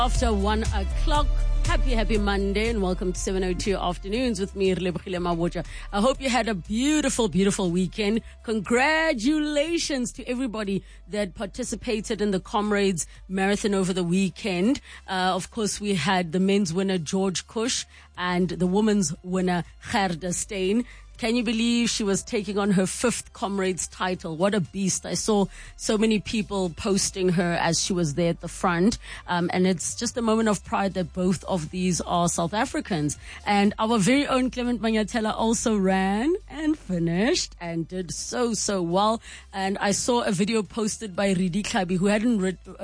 After 1 o'clock, happy Monday, and welcome to 702 Afternoons with me, Relebohile Mabotja. I hope you had a beautiful weekend. Congratulations to everybody that participated in the Comrades Marathon over the weekend. Of course, we had the men's winner, George Cush, and the women's winner, Gerda Steyn. Can you believe she was taking on her 5th Comrades title? What a beast. I saw so many people posting her as she was there at the front. And it's just a moment of pride that both of these are South Africans. And our very own Clement Manyatela also ran and finished and did so well. And I saw a video posted by Ridi Klabi, who hadn't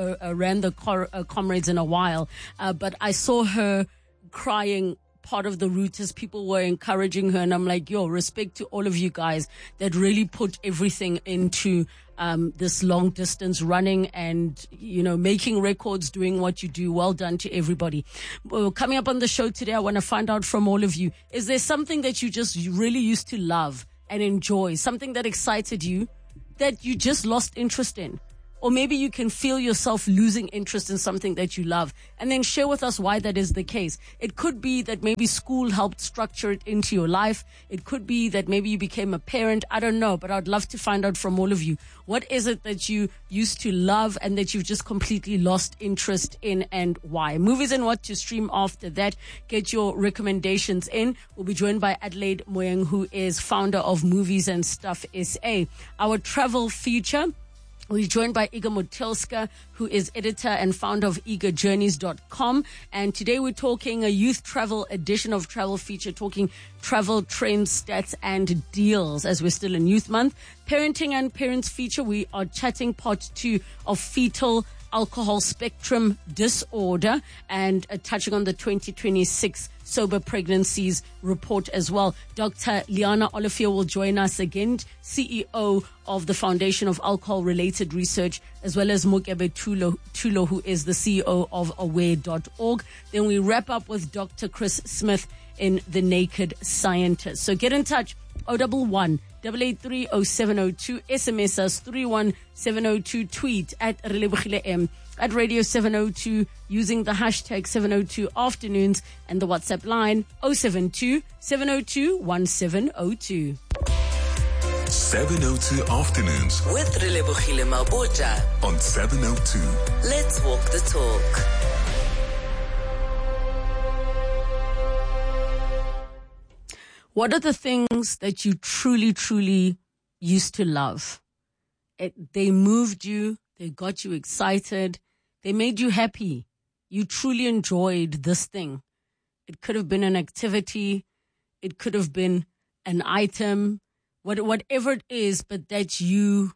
ran the Comrades in a while. But I saw her crying part of the route as people were encouraging her, and I'm like, respect to all of you guys that really put everything into this long distance running and making records, doing what you do. Well done to everybody. Well, coming up on the show today, I want to find out from all of you, is there something that you just really used to love and enjoy, something that excited you that you just lost interest in? Or maybe you can feel yourself losing interest in something that you love, and then share with us why that is the case. It could be that maybe school helped structure it into your life. It could be that maybe you became a parent. I don't know, but I'd love to find out from all of you. What is it that you used to love and that you've just completely lost interest in, and why? Movies and what to stream after that. Get your recommendations in. We'll be joined by Adelaide Moyeng, who is founder of Movies and Stuff SA. Our travel feature, we're joined by Igor Motelska, who is editor and founder of eagerjourneys.com. And today we're talking a youth travel edition of Travel Feature, talking travel trends, stats, and deals as we're still in Youth Month. Parenting and Parents feature, we are chatting part 2 of fetal alcohol spectrum disorder and touching on the 2026 sober pregnancies report as well. Dr. Liana Olivier will join us again, CEO of the Foundation of Alcohol Related Research, as well as Mokebe Tulo, who is the CEO of aware.org. Then we wrap up with Dr. Chris Smith in The Naked Scientist. So get in touch, 011 883 0702, SMS us 31702, tweet at Relebohile M, at Radio 702 using the hashtag 702 Afternoons, and the WhatsApp line 072 702 1702. 702 Afternoons with Relebohile Mabotja on 702. Let's walk the talk. What are the things that you truly used to love? They moved you, they got you excited, they made you happy. You truly enjoyed this thing. It could have been an activity, it could have been an item, whatever it is, but that you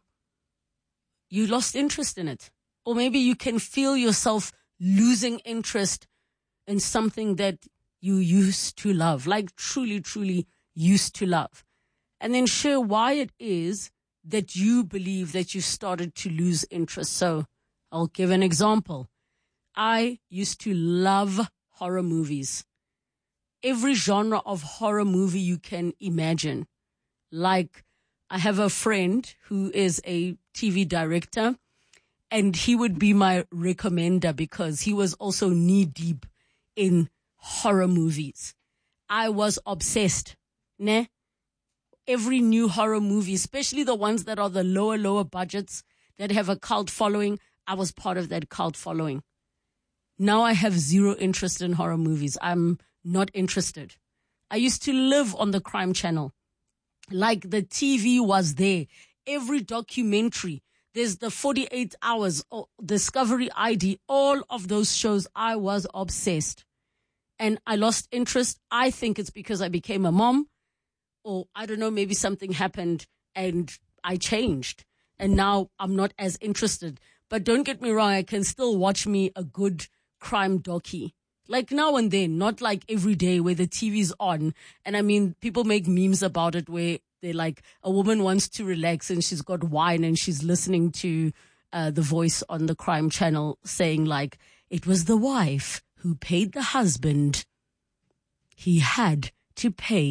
lost interest in it. Or maybe you can feel yourself losing interest in something that you used to love, like truly used to love. And then share why it is that you believe that you started to lose interest. So I'll give an example. I used to love horror movies. Every genre of horror movie you can imagine. Like, I have a friend who is a TV director, and he would be my recommender because he was also knee deep in horror movies. I was obsessed. Ne? Every new horror movie, especially the ones that are the lower budgets that have a cult following, I was part of that cult following. Now I have zero interest in horror movies. I'm not interested. I used to live on the Crime Channel. Like, the TV was there. Every documentary, there's the 48 Hours, or Discovery ID, all of those shows, I was obsessed. And I lost interest. I think it's because I became a mom, or I don't know, maybe something happened and I changed. And now I'm not as interested. But don't get me wrong, I can still watch me a good crime docu. Like now and then, not like every day where the TV's on. And I mean, people make memes about it where they're like, a woman wants to relax and she's got wine and she's listening to the voice on the Crime Channel saying like, it was the wife who paid the husband. He had to pay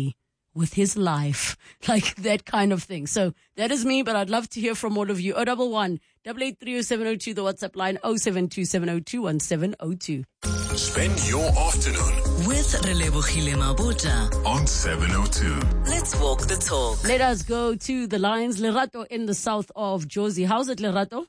with his life, like that kind of thing. So that is me, but I'd love to hear from all of you. 011 883 0702, the WhatsApp line 072 702 1702. Spend your afternoon With Relebogile Mabota. on 702. Let's walk the talk. Let us go to the lines. Lerato in the south of Jozi. How's it, Lerato?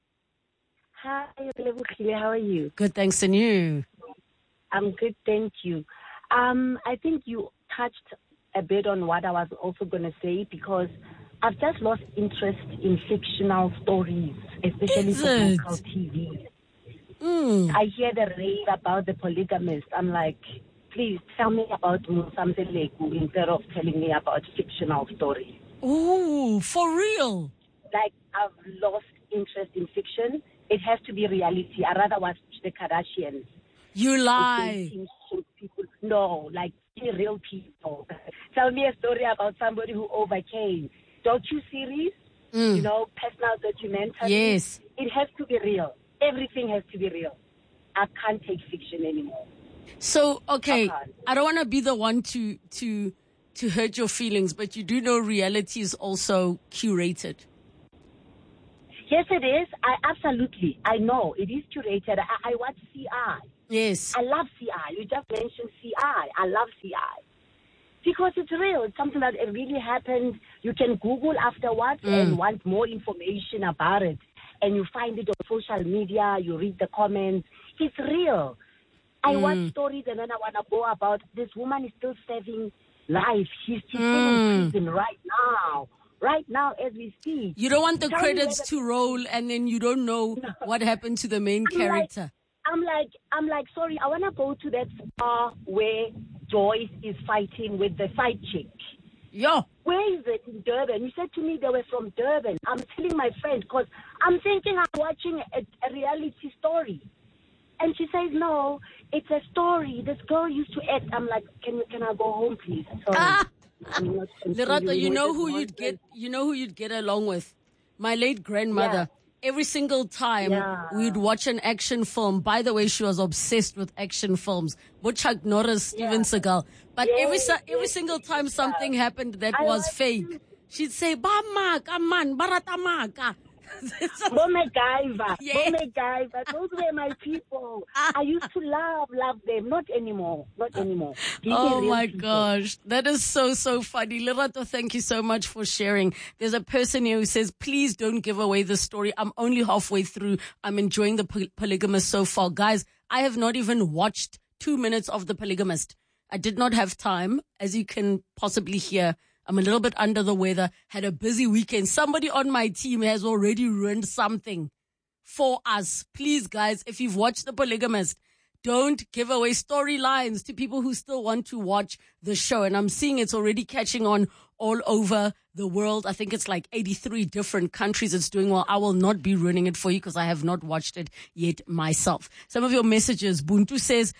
Hi, Relebogile. How are you? Good, thanks, and you? I'm good, thank you. I think you touched a bit on what I was also going to say, because I've just lost interest in fictional stories, especially Is for it? local TV. Mm. I hear the rave about the polygamist. I'm like, please tell me about Musamseleku instead of telling me about fictional stories. Oh, for real? Like, I've lost interest in fiction. It has to be reality. I rather watch the Kardashians. You lie. Dating people. No, like real people. Tell me a story about somebody who overcame. Docu-series, personal documentary. Yes. It has to be real. Everything has to be real. I can't take fiction anymore. So, okay, Okay. I don't want to be the one to hurt your feelings, but you do know reality is also curated. Yes, it is. I know. It is curated. I watch CI. Yes. I love CI. You just mentioned CI. I love CI. Because it's real. It's something that really happened. You can Google afterwards and want more information about it. And you find it on social media. You read the comments. It's real. I watch stories and then I want to go about this woman is still serving life. She's still in prison right now. Right now as we speak. You don't want the Tell me credits whether- to roll and then you don't know what happened to the main character. I'm like, sorry, I want to go to that spa where Joyce is fighting with the side chick. Yo. Where is it in Durban? You said to me they were from Durban. I'm telling my friend because I'm thinking I'm watching a reality story. And she says, no, it's a story. This girl used to act. I'm like, can I go home, please? Sorry. I'm not Lerato, you continuing know with who this you'd get along with? My late grandmother. Every single time we'd watch an action film. By the way, she was obsessed with action films. Chuck Norris, Steven Seagal. But every single time something happened that was fake, she'd say, "Ba maka man, baratamaka." MacGyver. Yeah. MacGyver. Those were my people. I used to love them. Not anymore. Give Oh me real my people. gosh. That is so funny. Lerato, thank you so much for sharing. There's a person here who says, please don't give away the story. I'm only halfway through. I'm enjoying the Polygamist so far. Guys, I have not even watched 2 minutes of The Polygamist. I did not have time. As you can possibly hear, I'm a little bit under the weather, had a busy weekend. Somebody on my team has already ruined something for us. Please, guys, if you've watched The Polygamist, don't give away storylines to people who still want to watch the show. And I'm seeing it's already catching on all over the world. I think it's like 83 different countries it's doing well. I will not be ruining it for you because I have not watched it yet myself. Some of your messages. Buntu says,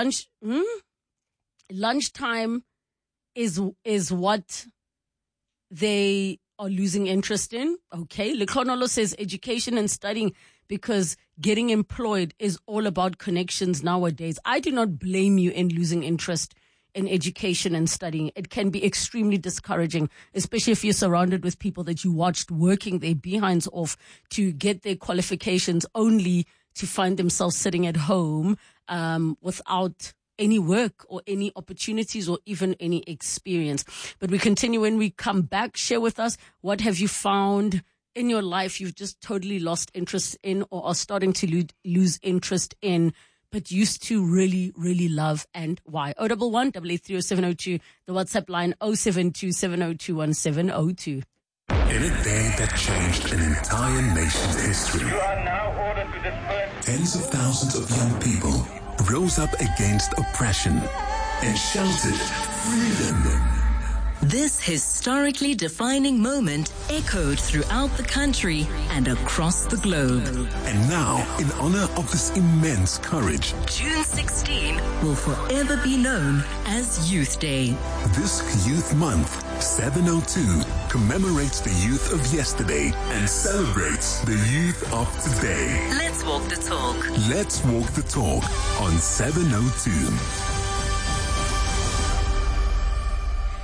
lunchtime is what they are losing interest in. Okay. Lekonolo says education and studying because getting employed is all about connections nowadays. I do not blame you in losing interest in education and studying. It can be extremely discouraging, especially if you're surrounded with people that you watched working their behinds off to get their qualifications only to find themselves sitting at home without any work or any opportunities or even any experience. But we continue when we come back. Share with us, what have you found in your life you've just totally lost interest in or are starting to lose interest in, but used to really, really love, and why? 011 883 0702, the WhatsApp line 072 702 1702. In a day that changed an entire nation's history, tens of thousands of young people rose up against oppression and shouted freedom. This historically defining moment echoed throughout the country and across the globe. And now, in honor of this immense courage, June 16 will forever be known as Youth Day. this Youth Month, 702, commemorates the youth of yesterday and celebrates the youth of today. Let's walk the talk. Let's walk the talk on 702.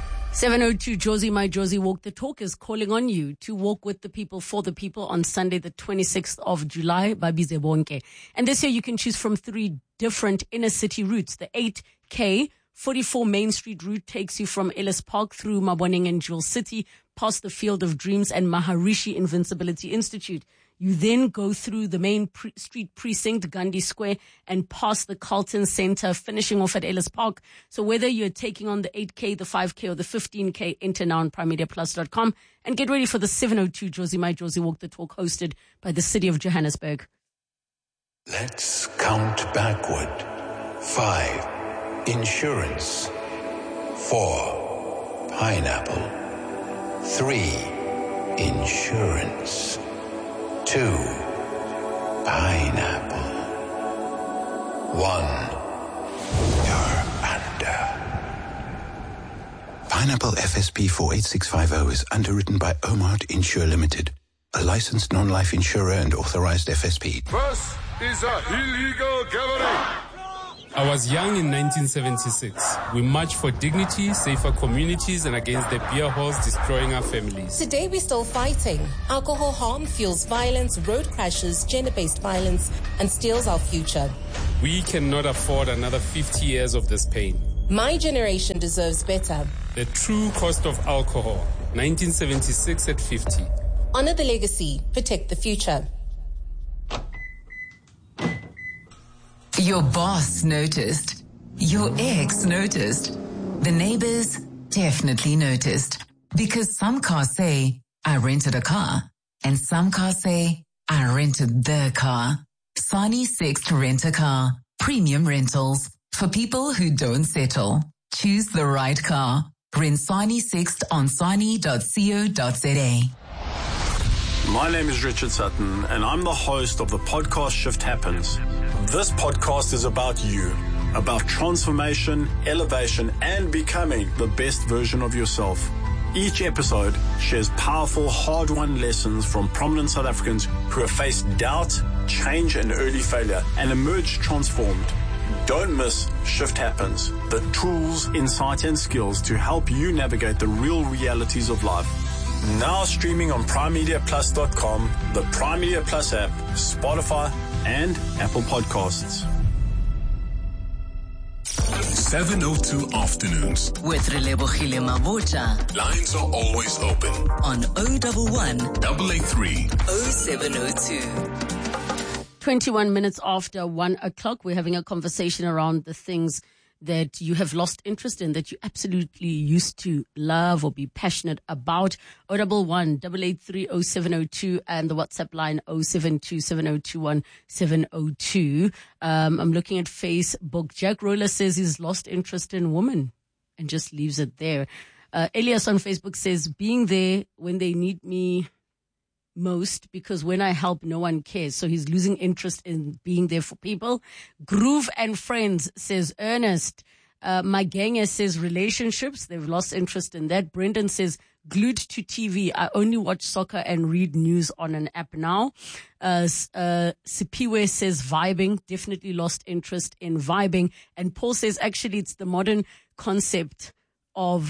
702 Josie, my Josie Walk the Talk is calling on you to walk with the people for the people on Sunday, the 26th of July, Babize Bonke. And this year you can choose from 3 different inner city routes. The 8K 44 Main Street route takes you from Ellis Park through Maboneng and Jewel City, past the Field of Dreams and Maharishi Invincibility Institute. You then go through the main street precinct, Gandhi Square, and past the Carlton Center, finishing off at Ellis Park. So whether you're taking on the 8K, the 5K, or the 15K, enter now on primediaplus.com and get ready for the 702 Josie, my Josie Walk the Talk, hosted by the City of Johannesburg. Let's count backward. 5. Insurance. 4. Pineapple. 3. Insurance. 2. Pineapple. 1. You're under. Pineapple FSP 48650 is underwritten by Omart Insure Limited, a licensed non-life insurer and authorized FSP. This is a illegal gathering. I was young in 1976. We marched for dignity, safer communities, and against the beer halls destroying our families. Today we're still fighting. Alcohol harm fuels violence, road crashes, gender-based violence, and steals our future. We cannot afford another 50 years of this pain. My generation deserves better. The true cost of alcohol, 1976 at 50. Honor the legacy, protect the future. Your boss noticed. Your ex noticed. The neighbors definitely noticed. Because some cars say, I rented a car. And some cars say, I rented the car. Sani Sixt Rent a Car. Premium rentals. For people who don't settle. Choose the right car. Rent Sani Sixt on sani.co.za. My name is Richard Sutton, and I'm the host of the podcast Shift Happens. This podcast is about you, about transformation, elevation, and becoming the best version of yourself. Each episode shares powerful, hard-won lessons from prominent South Africans who have faced doubt, change, and early failure, and emerged transformed. Don't miss Shift Happens, the tools, insight, and skills to help you navigate the real realities of life. Now streaming on primediaplus.com, the Prime Media Plus app, Spotify, and Apple Podcasts. 702 Afternoons. With Relebogile Mabotja Lines are always open. on 011 883 0702. 21 minutes after 1 o'clock, we're having a conversation around the things that you have lost interest in, that you absolutely used to love or be passionate about. 011 883 0702 and the WhatsApp line 072 7021 702. I'm looking at Facebook. Jack Roller says he's lost interest in women and just leaves it there. Elias on Facebook says, being there when they need me most, because when I help, no one cares. So he's losing interest in being there for people. Groove and Friends says Ernest. Maganga says relationships. They've lost interest in that. Brendan says glued to TV. I only watch soccer and read news on an app now. Sipiwe says vibing. Definitely lost interest in vibing. And Paul says actually it's the modern concept of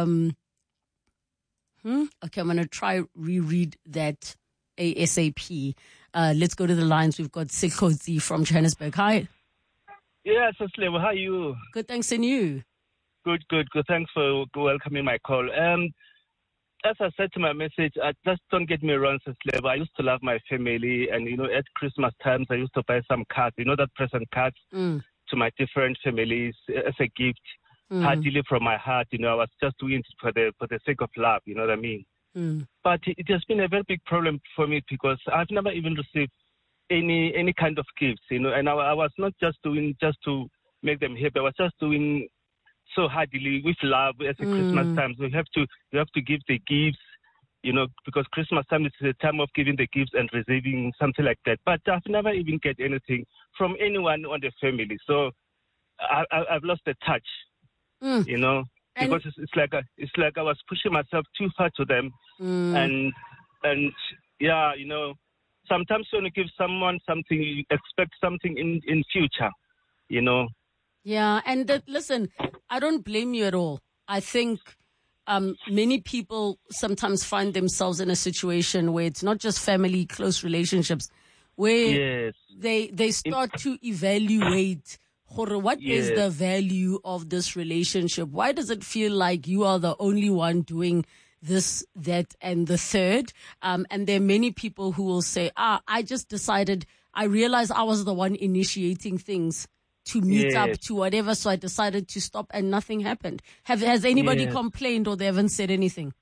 Okay, I'm going to try reread that ASAP. Let's go to the lines. We've got Sikhozi from Johannesburg. Hi. Yes, Slavo, how are you? Good, thanks, and you? Good. Thanks for welcoming my call. As I said to my message, just don't get me wrong, Slavo. I used to love my family, and, at Christmas times, I used to buy some cards, that present cards to my different families as a gift. Heartily from my heart, I was just doing it for the sake of love, you know what I mean? But it has been a very big problem for me because I've never even received any kind of gifts, and I was not just doing just to make them happy. I was just doing so heartily with love as a Christmas time. So you have to give the gifts, because Christmas time is the time of giving the gifts and receiving something like that. But I've never even get anything from anyone on the family. So I've lost the touch. Because it's like I was pushing myself too far to them, and yeah, sometimes when you give someone something, you expect something in future, Yeah, and listen, I don't blame you at all. I think many people sometimes find themselves in a situation where it's not just family, close relationships, where they start to evaluate what is the value of this relationship? Why does it feel like you are the only one doing this, that, and the third? And there are many people who will say, I just decided, I realized I was the one initiating things to meet up to whatever, so I decided to stop and nothing happened. Has anybody complained or they haven't said anything?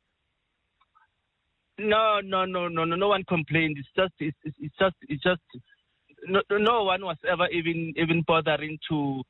No one complained. It's just no one was ever even bothering to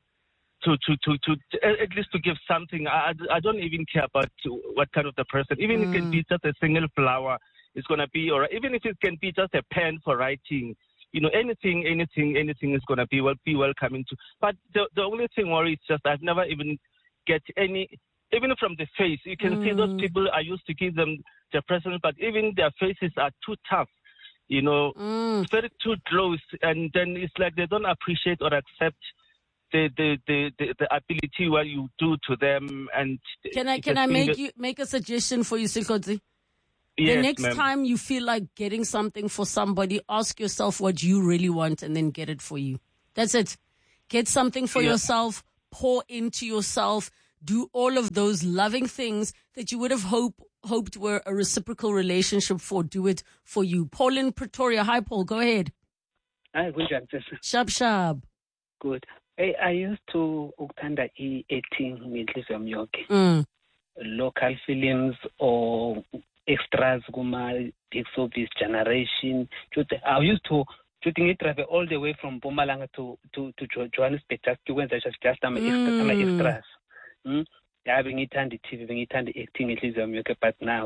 at least to give something. I don't even care about what kind of the person. Even if it can be just a single flower, it's gonna be, or even if it can be just a pen for writing. Anything is gonna be welcoming to. But the only thing worry is just I've never even get any, even from the face. You can see those people. I used to give them the presents, but even their faces are too tough. Very too close, and then it's like they don't appreciate or accept the ability what you do to them. And can I make a suggestion for you, Sikhodzi? Yes, the next ma'am. time you feel like getting something for somebody, ask yourself what you really want and then get it for you. That's it. Get something for yourself, pour into yourself, do all of those loving things that you would have hoped were a reciprocal relationship for. Do it for you. Paul in Pretoria. Hi, Paul. Go ahead. Hi, good job. Sharp. Good. I used to ukthanda acting ngenhliziyo yami yonke. Local films or extras kuma big soapies generation. I used to travel all the way from Mpumalanga to Johannesburg just to when just extras. Yeah, bengithanda TV, bengithanda acting ngenhliziyo yami yonke, but now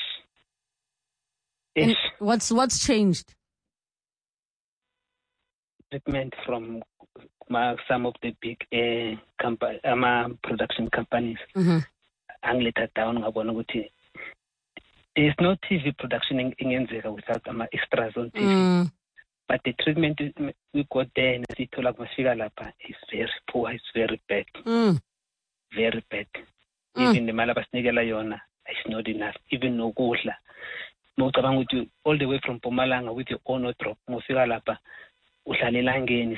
And what's changed? Treatment from some of the big production companies. Angileta down ngabona ukuthi there's no TV production ingenzeka without extras on TV. But the treatment we got there and sithola kumafika lapha is very poor, it's very bad. Very bad. Even the mali abasinikela yona is not enough. Even nokudla. Mawucabanga ukuthi all the way from Mpumalanga with your own drop, mufika lapha uhlalela ngeni,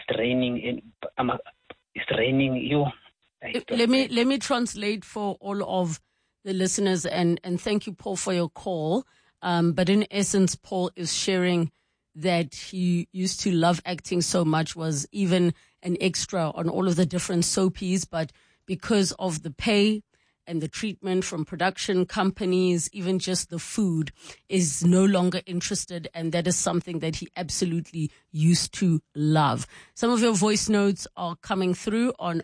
it's raining you. Let me translate for all of the listeners and thank you, Paul, for your call. But in essence, Paul is sharing that he used to love acting so much, was even an extra on all of the different soapies, but because of the pay and the treatment from production companies, even just the food, is no longer interested. And that is something that he absolutely used to love. Some of your voice notes are coming through on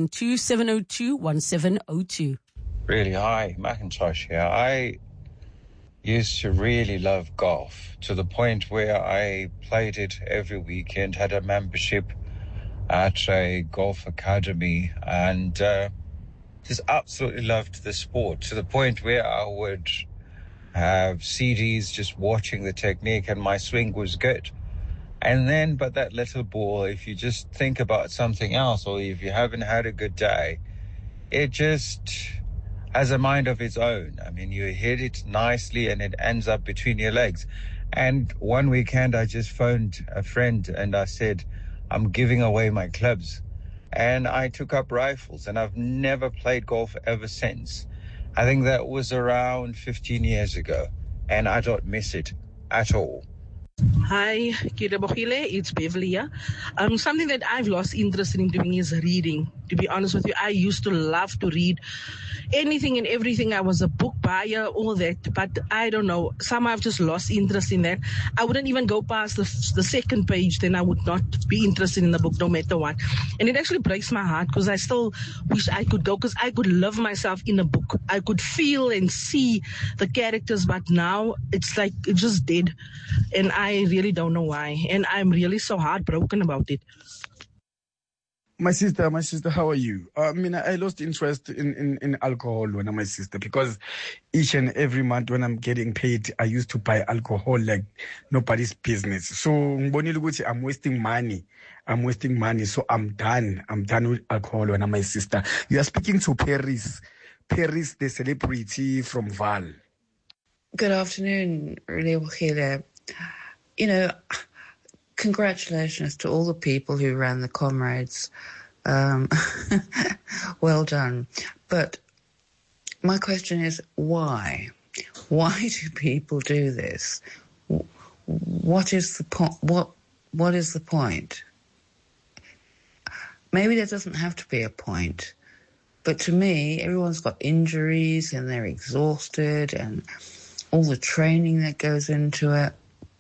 072-702-1702. Really, hi, Macintosh here. I used to really love golf to the point where I played it every weekend, had a membership at a golf academy, and just absolutely loved the sport to the point where I would have CDs just watching the technique, and my swing was good. And then, but that little ball, if you just think about something else, or if you haven't had a good day, it just has a mind of its own. I mean, you hit it nicely and it ends up between your legs. And one weekend I just phoned a friend and I said, I'm giving away my clubs. And I took up rifles, and I've never played golf ever since. I think that was around 15 years ago, and I don't miss it at all. Hi, Kirebohile, it's Beverly here. Something that I've lost interest in doing is reading. To be honest with you, I used to love to read anything and everything. I was a book buyer, all that, but I don't know. Somehow I've just lost interest in that. I wouldn't even go past the second page, then I would not be interested in the book no matter what. And it actually breaks my heart because I still wish I could go, because I could love myself in a book. I could feel and see the characters, but now it's like it's just dead. And I really don't know why. And I'm really so heartbroken about it. My sister, how are you? I lost interest in alcohol when I'm my sister, because each and every month when I'm getting paid, I used to buy alcohol like nobody's business. So I'm wasting money. So I'm done with alcohol when I'm my sister. You are speaking to Paris Paris, the celebrity from Val. Good afternoon, Relebogile. You know, congratulations to all the people who ran the Comrades. Well done. But my question is, why? Why do people do this? What is the what is the point? Maybe there doesn't have to be a point. But to me, everyone's got injuries and they're exhausted and all the training that goes into it.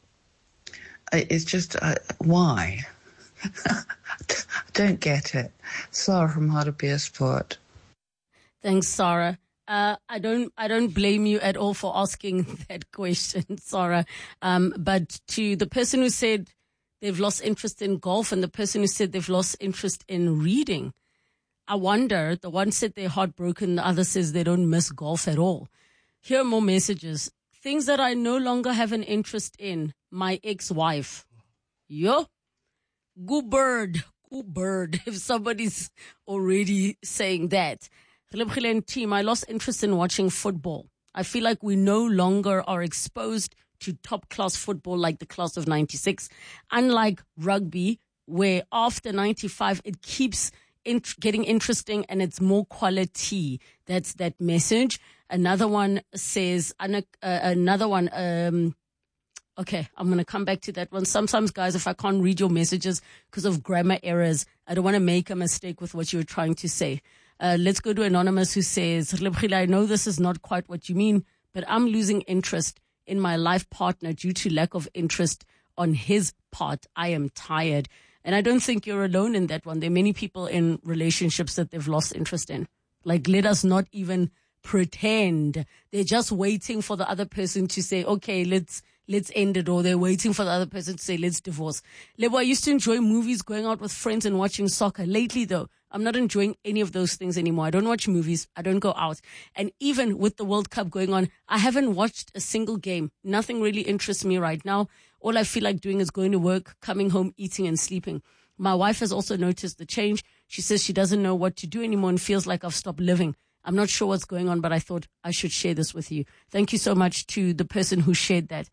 It's just, why? I don't get it. Sarah from Hartbeespoort. Thanks, Sarah. I don't blame you at all for asking that question, Sarah. But to the person who said they've lost interest in golf and the person who said they've lost interest in reading, I wonder, the one said they're heartbroken, the other says they don't miss golf at all. Here are more messages. Things that I no longer have an interest in. My ex-wife. Yo. Good bird. If somebody's already saying that. Team, I lost interest in watching football. I feel like we no longer are exposed to top-class football like the class of 96. Unlike rugby, where after 95, it keeps getting interesting and it's more quality. That's that message. Another one says, okay, I'm going to come back to that one. Sometimes, guys, if I can't read your messages because of grammar errors, I don't want to make a mistake with what you're trying to say. Let's go to Anonymous who says, I know this is not quite what you mean, but I'm losing interest in my life partner due to lack of interest on his part. I am tired. And I don't think you're alone in that one. There are many people in relationships that they've lost interest in. Like, let us not even pretend. They're just waiting for the other person to say, okay, let's end it. Or they're waiting for the other person to say, let's divorce. Lebo, I used to enjoy movies, going out with friends and watching soccer. Lately, though, I'm not enjoying any of those things anymore. I don't watch movies. I don't go out. And even with the World Cup going on, I haven't watched a single game. Nothing really interests me right now. All I feel like doing is going to work, coming home, eating and sleeping. My wife has also noticed the change. She says she doesn't know what to do anymore and feels like I've stopped living. I'm not sure what's going on, but I thought I should share this with you. Thank you so much to the person who shared that.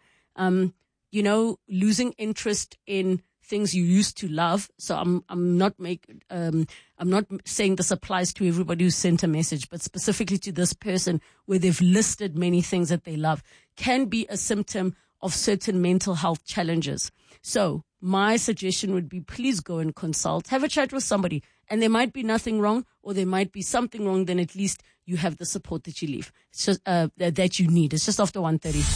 Losing interest in things you used to love. So I'm not saying this applies to everybody who sent a message, but specifically to this person where they've listed many things that they love can be a symptom of certain mental health challenges. So my suggestion would be, please go and consult, have a chat with somebody, and there might be nothing wrong or there might be something wrong. Then at least you have the support that you need. It's just, that you need. It's just after 1:30.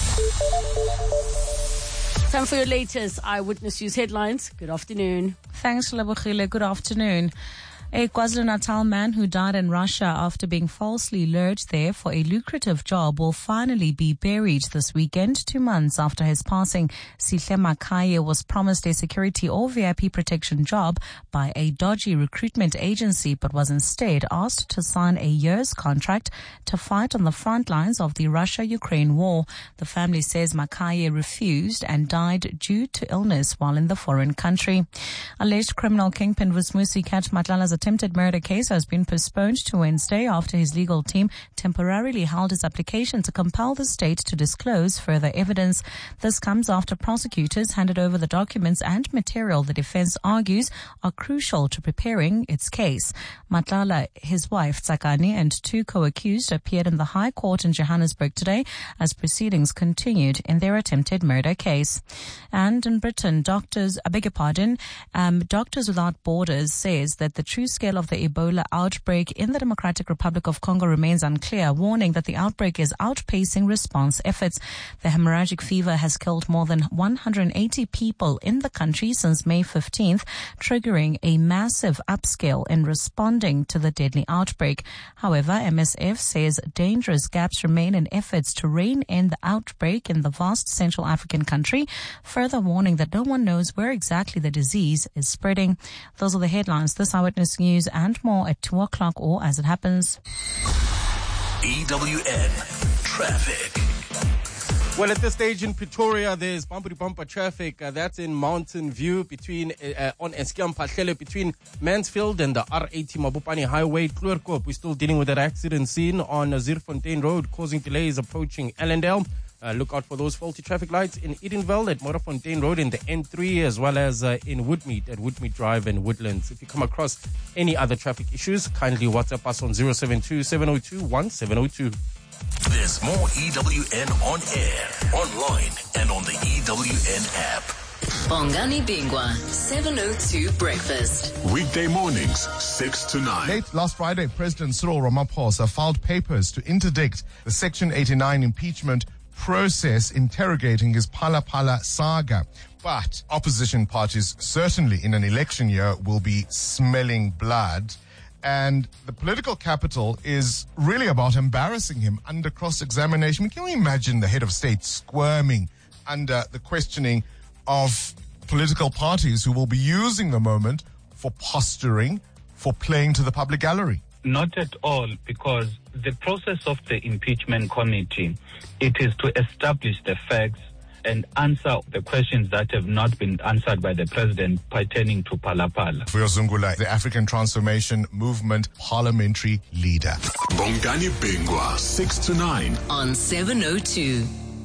Time for your latest Eyewitness News headlines. Good afternoon. Thanks, Lebohile. Good afternoon. A KwaZulu-Natal man who died in Russia after being falsely lured there for a lucrative job will finally be buried this weekend, 2 months after his passing. Sihle Makaye was promised a security or VIP protection job by a dodgy recruitment agency, but was instead asked to sign a year's contract to fight on the front lines of the Russia-Ukraine war. The family says Makaye refused and died due to illness while in the foreign country. Alleged criminal kingpin Vusmusi Matlala's attempted murder case has been postponed to Wednesday after his legal team temporarily held his application to compel the state to disclose further evidence. This comes after prosecutors handed over the documents and material the defense argues are crucial to preparing its case. Matlala, his wife Tsakani, and 2 co-accused appeared in the High Court in Johannesburg today as proceedings continued in their attempted murder case. And in Britain, Doctors Without Borders says that the true scale of the Ebola outbreak in the Democratic Republic of Congo remains unclear, warning that the outbreak is outpacing response efforts. The hemorrhagic fever has killed more than 180 people in the country since May 15th, triggering a massive upscale in responding to the deadly outbreak. However, MSF says dangerous gaps remain in efforts to rein in the outbreak in the vast Central African country, further warning that no one knows where exactly the disease is spreading. Those are the headlines. This Eyewitness News and more at 2 o'clock or as it happens. EWN Traffic. Well, at this stage in Pretoria, there's bumper-to-bumper traffic. That's in Mountain View between on Eskiam Pahlele between Mansfield and the R80 Mabopane Highway. Kloorkop, we're still dealing with that accident scene on Zierfontein Road, causing delays approaching Allendale. Look out for those faulty traffic lights in Edenville at Morafontein Road in the N3, as well as in Woodmead at Woodmead Drive and Woodlands. If you come across any other traffic issues, kindly WhatsApp us on 072-702-1702. There's more EWN on air, online, and on the EWN app. Bongani Bingwa, 702 Breakfast. Weekday mornings, 6 to 9. Late last Friday, President Cyril Ramaphosa filed papers to interdict the Section 89 impeachment process interrogating his Phala Phala saga. But opposition parties, certainly in an election year, will be smelling blood. And the political capital is really about embarrassing him under cross-examination. Can we imagine the head of state squirming under the questioning of political parties who will be using the moment for posturing, for playing to the public gallery? Not at all, because the process of the impeachment committee, it is to establish the facts and answer the questions that have not been answered by the president pertaining to Phala Phala. Vuyo Zungula, the African Transformation Movement parliamentary leader. Bongani Bingwa, 6 to 9. On 702.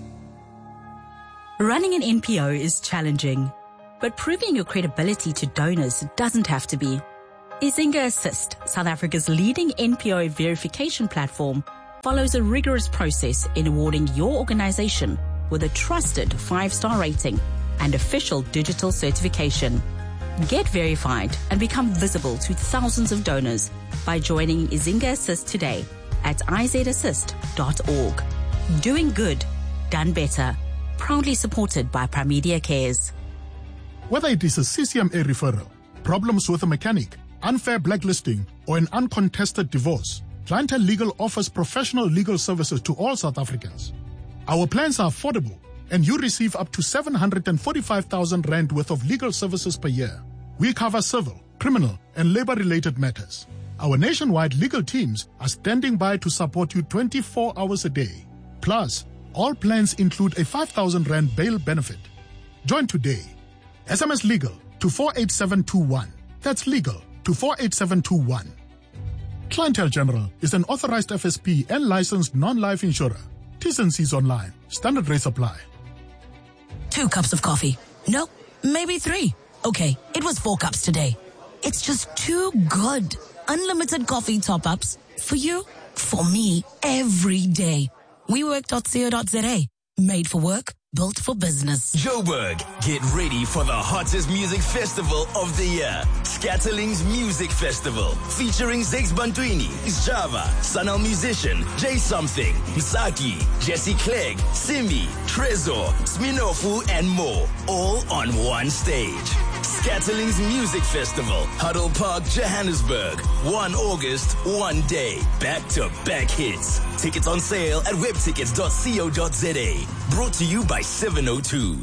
Running an NPO is challenging, but proving your credibility to donors doesn't have to be. Izinga Assist, South Africa's leading NPO verification platform, follows a rigorous process in awarding your organization with a trusted 5-star rating and official digital certification. Get verified and become visible to thousands of donors by joining Izinga Assist today at izassist.org. Doing good, done better. Proudly supported by Primedia Cares. Whether it is a CCMA referral, problems with a mechanic, unfair blacklisting, or an uncontested divorce, Clientele Legal offers professional legal services to all South Africans. Our plans are affordable, and you receive up to 745,000 rand worth of legal services per year. We cover civil, criminal, and labor-related matters. Our nationwide legal teams are standing by to support you 24 hours a day. Plus, all plans include a 5,000 rand bail benefit. Join today. SMS legal to 48721. That's legal to 48721. Clientele General is an authorized FSP and licensed non-life insurer. T's and C's online. Standard rates apply. 2 cups of coffee. No, maybe 3. Okay, it was 4 cups today. It's just too good. Unlimited coffee top-ups. For you, for me, every day. WeWork.co.za. Made for work, built for business. Joburg, get ready for the hottest music festival of the year. Scatterlings Music Festival, featuring Zex Bantwini, Java, Sanal Musician, Jay Something, Msaki, Jesse Clegg, Simi, Trezor, Sminofu, and more, all on one stage. Scatterlings Music Festival, Huddle Park, Johannesburg. 1 August, 1 day. Back-to-back hits. Tickets on sale at webtickets.co.za. Brought to you by 702.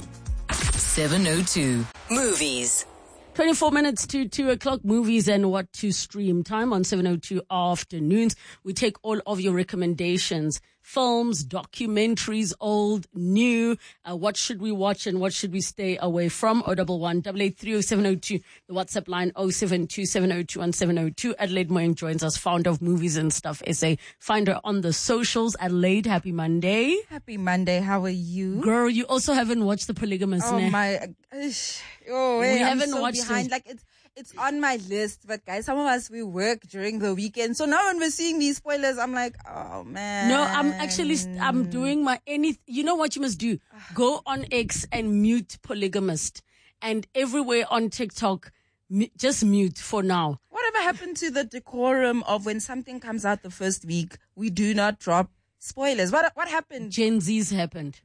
702. Movies. 24 minutes to 2 o'clock, movies and what to stream. Time on 702 afternoons. We take all of your recommendations. Films, documentaries, old, new. What should we watch and what should we stay away from? 011-883-0702. The WhatsApp line 072-702-1702. Adelaide Moying joins us, founder of Movies and Stuff SA. Find her on the socials. Adelaide, happy Monday. Happy Monday. How are you? Girl, you also haven't watched The Polygamous. Oh, ne? my. Oh, we haven't I'm so watched behind. it. Like, it's on my list, but guys, some of us, we work during the weekend. So now when we're seeing these spoilers, I'm like, oh man. No, I'm doing you know what you must do? Go on X and mute Polygamist. And everywhere on TikTok, just mute for now. Whatever happened to the decorum of when something comes out the first week, we do not drop spoilers? What happened? Gen Z's happened.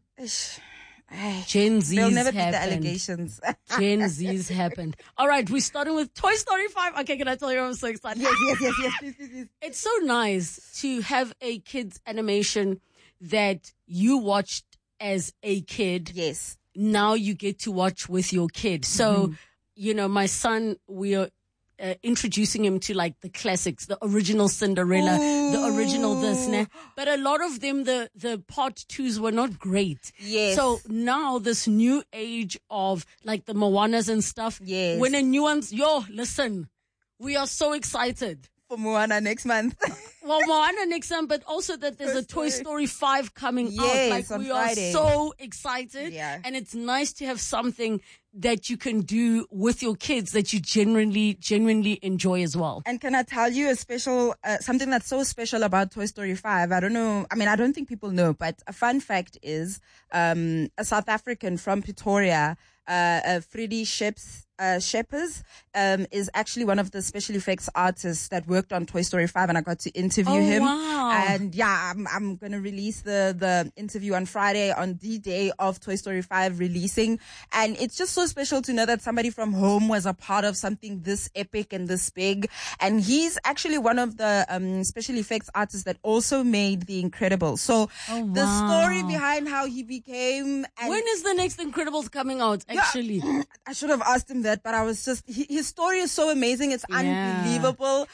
Gen Z's They'll never beat the happened. allegations. Gen Z's happened. All right, we're starting with Toy Story 5. Okay, can I tell you I'm so excited? Yes, please. It's so nice to have a kids animation that you watched as a kid. Yes. Now you get to watch with your kid. So, you know, my son, we're introducing him to like the classics, the original Cinderella, the original this, nah? But a lot of them, the part 2s were not great. Yes. So now this new age of like the Moanas and stuff, yes, when a new one's, listen, we are so excited. For Moana next month. Well, Moana next month, but also that there's a Toy Story 5 coming out. Like, on we Friday. are so excited. Yeah. And it's nice to have something that you can do with your kids that you genuinely enjoy as well. And can I tell you a special, something that's so special about Toy Story 5? I don't know. I mean, I don't think people know, but a fun fact is, a South African from Pretoria, Freddie Sheppers, is actually one of the special effects artists that worked on Toy Story 5, and I got to interview him. Wow. And yeah, I'm going to release the interview on Friday, on the day of Toy Story 5 releasing. And it's just so special to know that somebody from home was a part of something this epic and this big. And he's actually one of the special effects artists that also made The Incredibles. So the story behind how he became... When is the next Incredibles coming out, actually? Yeah, I should have asked him that, but I was just... His story is so amazing. It's unbelievable.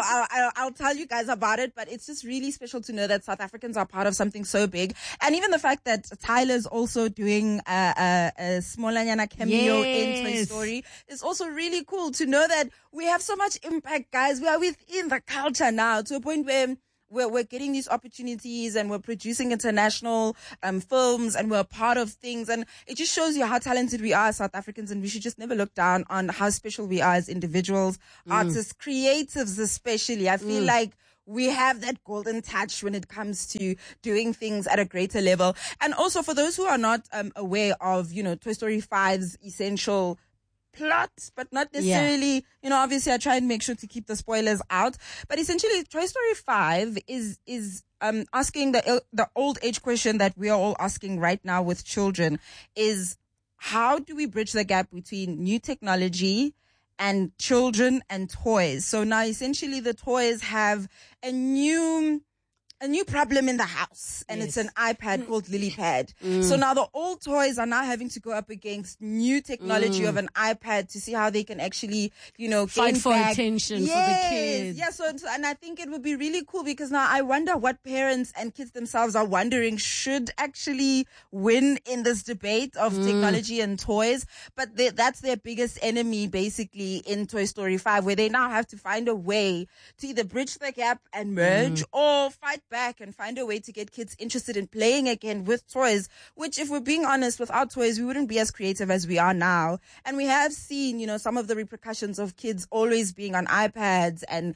I'll tell you guys about it, but it's just really special to know that South Africans are part of something so big. And even the fact that Tyler's also doing a Smolanyana cameo in Toy Story is also really cool to know that we have so much impact, guys. We are within the culture now to a point where we're getting these opportunities and we're producing international films and we're part of things. And it just shows you how talented we are as South Africans, and we should just never look down on how special we are as individuals, artists, creatives especially. I feel like we have that golden touch when it comes to doing things at a greater level. And also for those who are not aware of, Toy Story 5's essential plot, but not necessarily, obviously I try and make sure to keep the spoilers out. But essentially, Toy Story 5 is asking the old age question that we are all asking right now with children is, how do we bridge the gap between new technology and children and toys? So now essentially the toys have a new problem in the house, and it's an iPad called LilyPad. So now the old toys are now having to go up against new technology of an iPad to see how they can actually, fight for back attention for the kids. Yeah, so and I think it would be really cool, because now I wonder what parents and kids themselves are wondering should actually win in this debate of technology and toys. But that's their biggest enemy, basically, in Toy Story 5, where they now have to find a way to either bridge the gap and merge or fight back and find a way to get kids interested in playing again with toys, which, if we're being honest, without toys we wouldn't be as creative as we are now. And we have seen some of the repercussions of kids always being on iPads and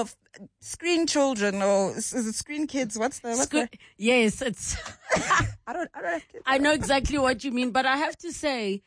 screen children, or is it screen kids? Yes, it's I don't have kids. I know exactly what you mean, but I have to say,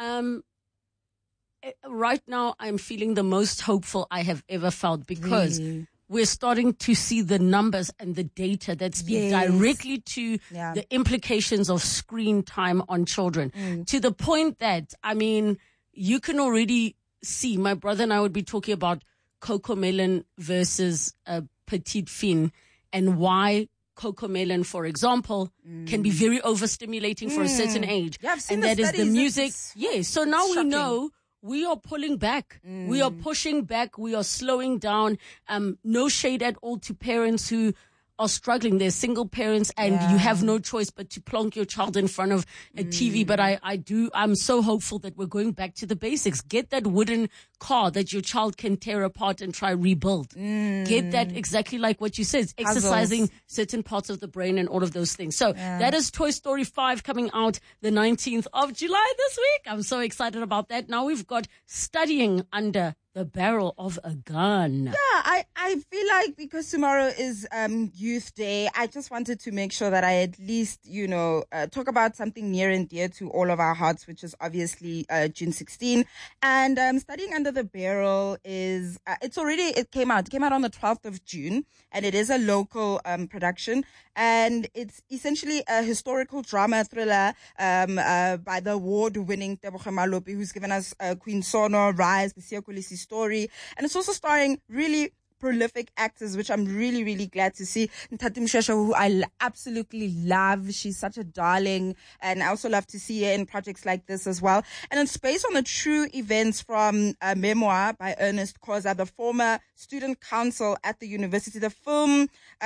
right now I'm feeling the most hopeful I have ever felt, because we're starting to see the numbers and the data that speak directly to the implications of screen time on children, to the point that, you can already see, my brother and I would be talking about Cocomelon versus Petite Fille, and why Cocomelon, for example, can be very overstimulating for a certain age. Yeah, I've seen and the that is studies. the music. So now shocking. we know we are pulling back. We are pushing back. We are slowing down. No shade at all to parents who are struggling. They're single parents and you have no choice but to plonk your child in front of a TV. But I'm so hopeful that we're going back to the basics. Get that wooden car that your child can tear apart and try rebuild. Get that exactly like what you said, exercising certain parts of the brain and all of those things. So that is Toy Story 5 coming out the 19th of July this week. I'm so excited about that. Now we've got Studying Under the Barrel of a Gun. Yeah, I feel like because tomorrow is Youth Day, I just wanted to make sure that I at least, talk about something near and dear to all of our hearts, which is obviously June 16. And Studying Under the Barrel is, it came out on the 12th of June, and it is a local production. And it's essentially a historical drama thriller by the award-winning Tebogo Malope, who's given us Queen Sono, Rise, the Siya Kolisi story. And it's also starring really prolific actors, which I'm really, really glad to see. Ntati Mshweshwe, who I absolutely love. She's such a darling. And I also love to see her in projects like this as well. And it's based on the true events from a memoir by Ernest Khoza, the former student council at the university. The film,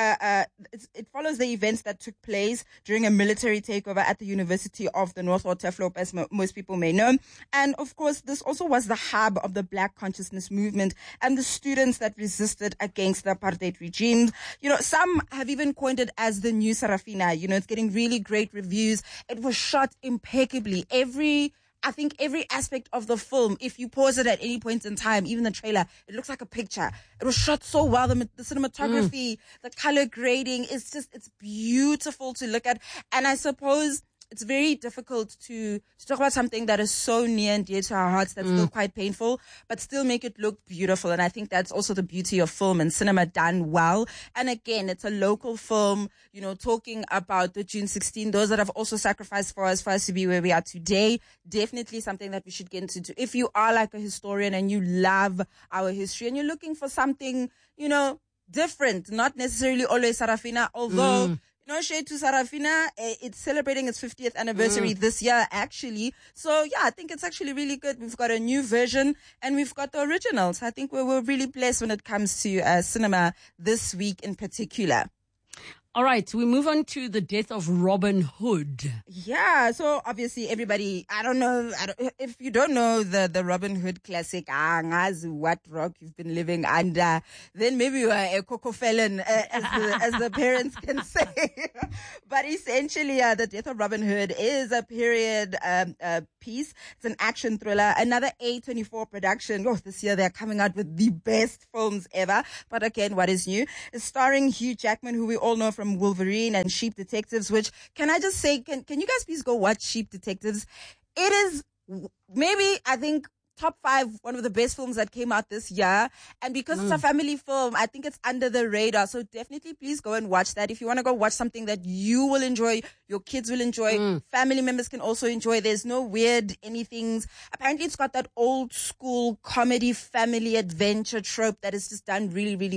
it follows the events that took place during a military takeover at the University of the North, or TEFLOP, as most people may know. And of course, this also was the hub of the Black consciousness movement and the students that resisted against the apartheid regime. You know, some have even coined it as the new Sarafina. You know, it's getting really great reviews. It was shot impeccably. I think every aspect of the film, if you pause it at any point in time, even the trailer, it looks like a picture. It was shot so well. The cinematography, the color grading, it's beautiful to look at. And I suppose it's very difficult to talk about something that is so near and dear to our hearts that's still quite painful, but still make it look beautiful. And I think that's also the beauty of film and cinema done well. And again, it's a local film, you know, talking about the June 16, those that have also sacrificed for us to be where we are today. Definitely something that we should get into. If you are like a historian and you love our history and you're looking for something, you know, different, not necessarily always Sarafina, although no shade to Sarafina, it's celebrating its 50th anniversary this year, actually. So, yeah, I think it's actually really good. We've got a new version and we've got the originals. I think we're really blessed when it comes to cinema this week in particular. All right, we move on to the death of Robin Hood. Yeah, so obviously everybody, I don't know, if you don't know the Robin Hood classic, ngazi what rock you've been living under, then maybe you are a coco felon, as the parents can say. But essentially, the death of Robin Hood is a period piece. It's an action thriller, another A24 production. Oh, this year they're coming out with the best films ever. But again, what is new? It's starring Hugh Jackman, who we all know from Wolverine and Sheep Detectives, which, can I just say, can you guys please go watch Sheep Detectives? It is maybe, I think, top 5, one of the best films that came out this year. And because it's a family film, I think it's under the radar. So definitely please go and watch that. If you want to go watch something that you will enjoy, your kids will enjoy, family members can also enjoy. There's no weird anythings. Apparently it's got that old school comedy family adventure trope that is just done really, really